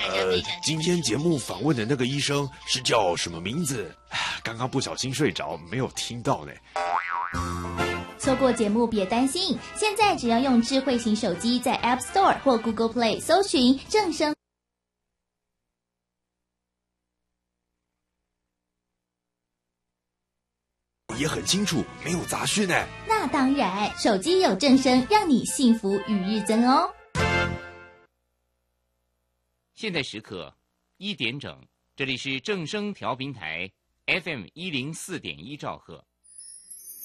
大家非常今天节目访问的那个医生是叫什么名字？刚刚不小心睡着，没有听到呢。 错过节目别担心，现在只要用智慧型手机在 App Store 或 Google Play 搜寻正声。 也很清楚，没有杂讯呢。 那当然，手机有正声，让你幸福与日增哦。 现在时刻1点整，这里是正声调频台 FM104.1兆赫。